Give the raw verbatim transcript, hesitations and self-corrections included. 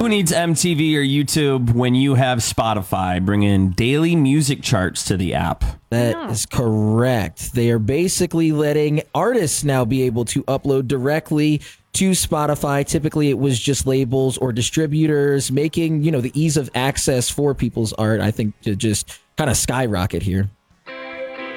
who needs M T V or YouTube when you have Spotify bringing daily music charts to the app? That is correct. They are basically letting artists now be able to upload directly to Spotify. Typically, it was just labels or distributors, making, you know, the ease of access for people's art, I think, to just kind of skyrocket here.